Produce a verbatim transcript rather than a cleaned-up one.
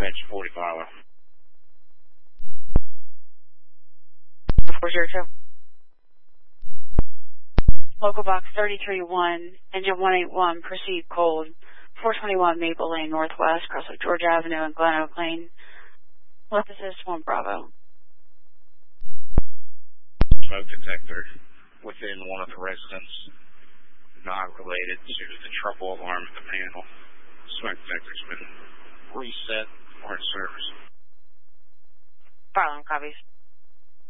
Dispatch forty-five. four zero two. Local box thirty-three one, engine one eighty-one, proceed cold. four twenty-one Maple Lane Northwest, cross of George Avenue and Glen Oak Lane. Left assist one Bravo. Smoke detector within one of the residents, not related to the trouble alarm at the panel. Smoke detector's been reset or in service. Fire alarm copies.